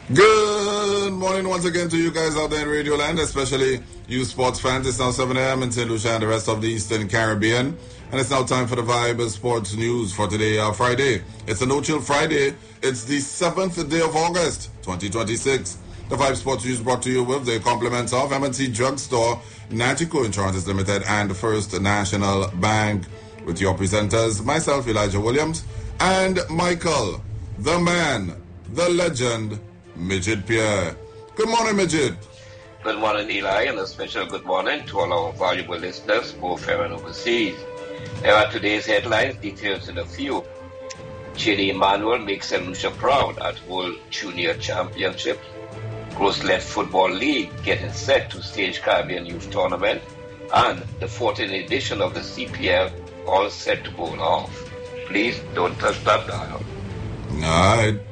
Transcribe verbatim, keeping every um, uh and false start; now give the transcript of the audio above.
Good morning once again to you guys out there in Radio Land, especially you sports fans. It's now seven a.m. in Saint Lucia and the rest of the Eastern Caribbean. And it's now time for the Vibe Sports News for today, uh, Friday. It's a no-chill Friday. It's the seventh day of August, twenty twenty-six. The Vibe Sports News brought to you with the compliments of M and T Drugstore, Natchico Insurances Limited, and First National Bank. With your presenters, myself, Elijah Williams, and Michael, the man, the legend, Midget Pierre. Good morning, Midget. Good morning, Eli, and a special good morning to all our valuable listeners, both here and overseas. Here are today's headlines, details in a few. Chidi Emmanuel makes Saint Lucia proud at World Junior Championships. Grosslet Football League getting set to stage Caribbean Youth Tournament. And the fourteenth edition of the C P L all set to go off. Please don't touch that dial. All right.